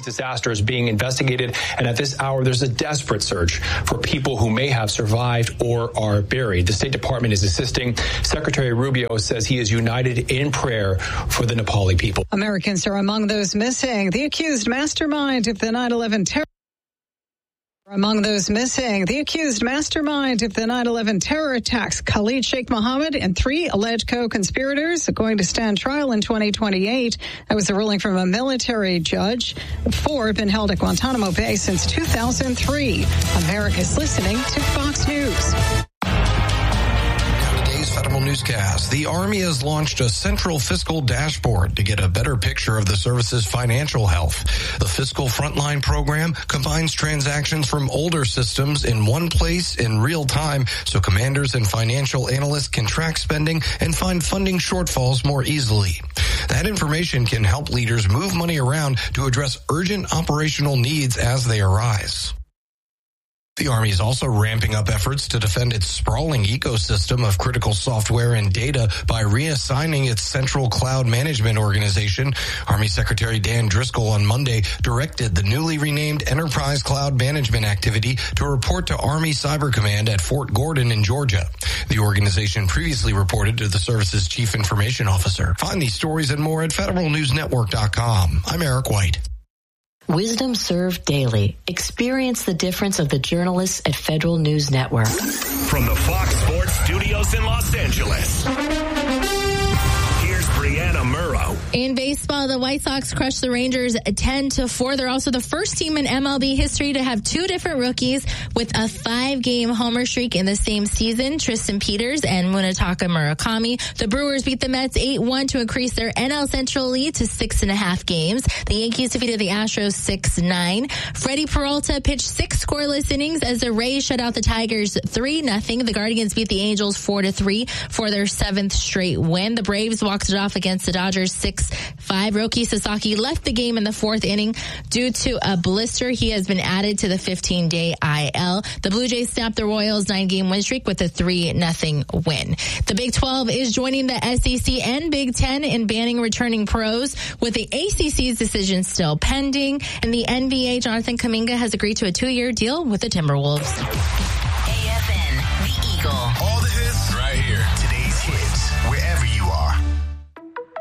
disaster is being investigated, and at this hour, there's a desperate search for people who may have survived or are buried. The State Department is assisting. Secretary Rubio says he is united in prayer for the Nepali people. Americans are among those missing. The accused mastermind of the 9/11 terror. Among those missing, the accused mastermind of the 9/11 terror attacks, Khalid Sheikh Mohammed, and 3 alleged co-conspirators are going to stand trial in 2028. That was a ruling from a military judge. 4 have been held at Guantanamo Bay since 2003. America's listening to Fox News. Federal Newscast. The Army has launched a central fiscal dashboard to get a better picture of the service's financial health. The Fiscal Frontline program combines transactions from older systems in one place in real time so commanders and financial analysts can track spending and find funding shortfalls more easily. That information can help leaders move money around to address urgent operational needs as they arise. The Army is also ramping up efforts to defend its sprawling ecosystem of critical software and data by reassigning its central cloud management organization. Army Secretary Dan Driscoll on Monday directed the newly renamed Enterprise Cloud Management Activity to report to Army Cyber Command at Fort Gordon in Georgia. The organization previously reported to the service's Chief Information Officer. Find these stories and more at federalnewsnetwork.com. I'm Eric White. Wisdom served daily. Experience the difference of the journalists at Federal News Network. From the Fox Sports Studios in Los Angeles, here's Brianna Murrow. In baseball, the White Sox crushed the Rangers 10-4. They're also the first team in MLB history to have 2 different rookies with a 5-game homer streak in the same season, Tristan Peters and Munetaka Murakami. The Brewers beat the Mets 8-1 to increase their NL Central lead to 6.5 games. The Yankees defeated the Astros 6-9. Freddie Peralta pitched 6 scoreless innings as the Rays shut out the Tigers 3-0. The Guardians beat the Angels 4-3 for their 7th straight win. The Braves walked it off against the Dodgers 6-5. Roki Sasaki left the game in the 4th inning due to a blister. He has been added to the 15-day IL. The Blue Jays snapped the Royals' 9-game win streak with a 3-0 win. The Big 12 is joining the SEC and Big 10 in banning returning pros, with the ACC's decision still pending. And the NBA, Jonathan Kuminga has agreed to a 2-year deal with the Timberwolves. AFN, The Eagle.